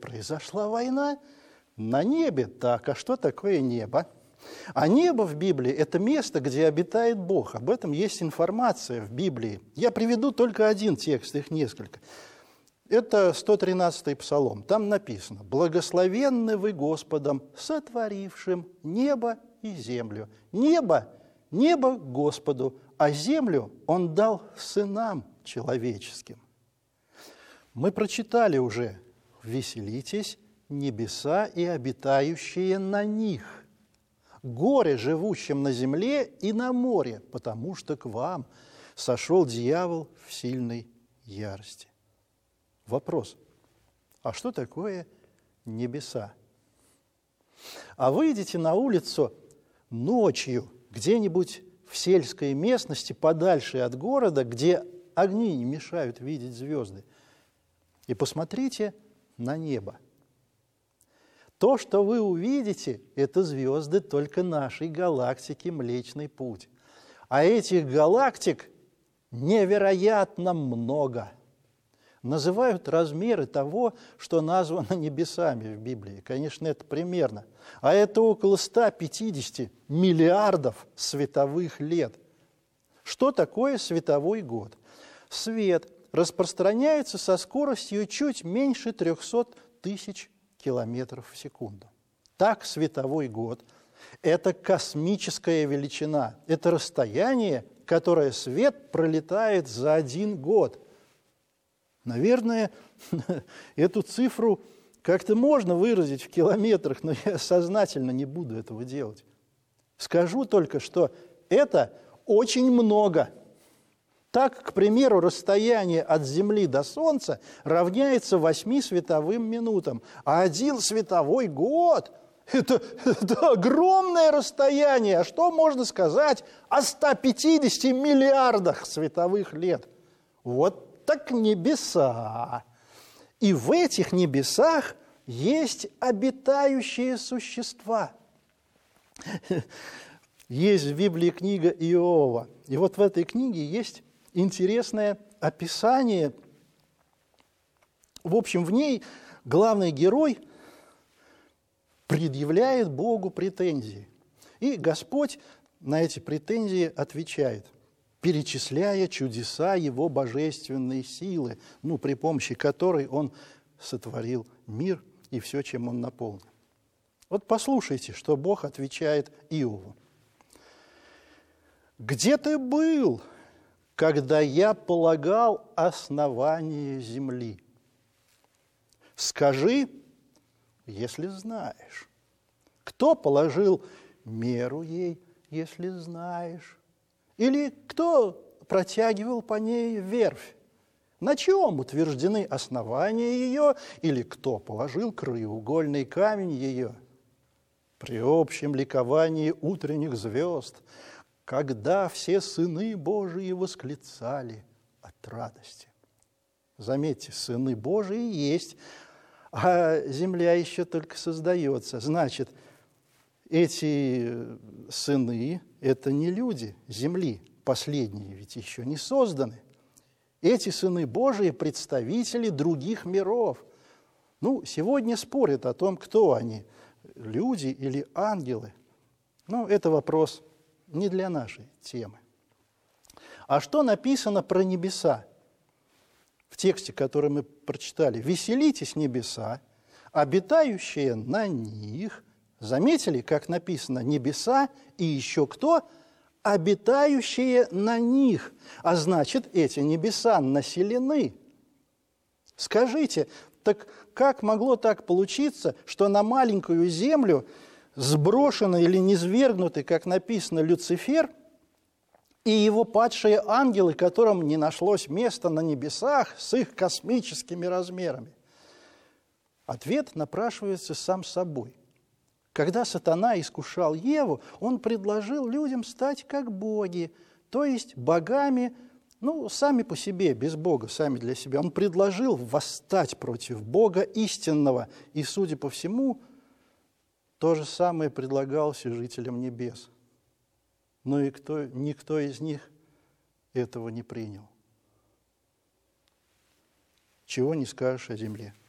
произошла война на небе. Так, а что такое небо? А небо в Библии – это место, где обитает Бог. Об этом есть информация в Библии. Я приведу только один текст, их несколько. Это 113-й Псалом. Там написано: «Благословенны вы Господом, сотворившим небо и землю». Небо Господу, а землю Он дал сынам человеческим. Мы прочитали уже: «Веселитесь, небеса и обитающие на них, горе живущим на земле и на море, потому что к вам сошел дьявол в сильной ярости». Вопрос: а что такое небеса? А выйдите на улицу ночью, где-нибудь в сельской местности, подальше от города, где огни не мешают видеть звезды, и посмотрите на небо. То, что вы увидите, это звезды только нашей галактики Млечный Путь. А этих галактик невероятно много. Называют размеры того, что названо небесами в Библии. Конечно, это примерно. А это около 150 миллиардов световых лет. Что такое световой год? Свет распространяется со скоростью чуть меньше 300 тысяч километров в секунду. Так, световой год – это космическая величина. Это расстояние, которое свет пролетает за 1 год. Наверное, эту цифру как-то можно выразить в километрах, но я сознательно не буду этого делать. Скажу только, что это очень много. Так, к примеру, расстояние от Земли до Солнца равняется 8 световым минутам, а 1 световой год – это огромное расстояние. А что можно сказать о 150 миллиардах световых лет? Вот так небеса. И в этих небесах есть обитающие существа. Есть в Библии книга Иова. И вот в этой книге есть интересное описание. В общем, в ней главный герой предъявляет Богу претензии. И Господь на эти претензии отвечает, перечисляя чудеса Его божественной силы, при помощи которой Он сотворил мир и все, чем Он наполнен. Вот послушайте, что Бог отвечает Иову. «Где ты был, когда я полагал основание земли? Скажи, если знаешь. Кто положил меру ей, если знаешь? Или кто протягивал по ней верфь? На чем утверждены основания ее? Или кто положил краеугольный камень ее? При общем ликовании утренних звезд, когда все сыны Божии восклицали от радости». Заметьте, сыны Божии есть, а земля еще только создается. Значит, эти сыны – это не люди земли, последние ведь еще не созданы. Эти сыны Божии – представители других миров. Сегодня спорят о том, кто они – люди или ангелы. Это вопрос не для нашей темы. А что написано про небеса? В тексте, который мы прочитали: «Веселитесь, небеса, обитающие на них». Заметили, как написано «небеса» и еще кто? «Обитающие на них». А значит, эти небеса населены. Скажите, так как могло так получиться, что на маленькую землю сброшенный или низвергнутый, как написано, Люцифер и его падшие ангелы, которым не нашлось места на небесах с их космическими размерами? Ответ напрашивается сам собой. Когда сатана искушал Еву, он предложил людям стать как боги, то есть богами, сами по себе, без Бога, сами для себя. Он предложил восстать против Бога истинного, и, судя по всему, то же самое предлагалось и жителям небес. Но никто из них этого не принял. Чего не скажешь о земле.